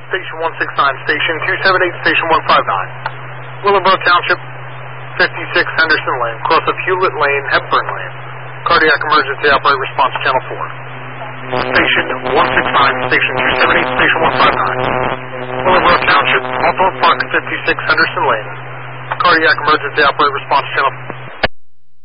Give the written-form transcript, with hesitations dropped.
Station 169, Station 278, Station 159. Willowbrook Township, 56 Henderson Lane, cross of Hewlett Lane, Hepburn Lane. Cardiac emergency, operate response channel 4. Station 169, Station 278, Station 159. Willowbrook Township, Hawthorne Park, 56 Henderson Lane. Cardiac emergency, operate response channel 4.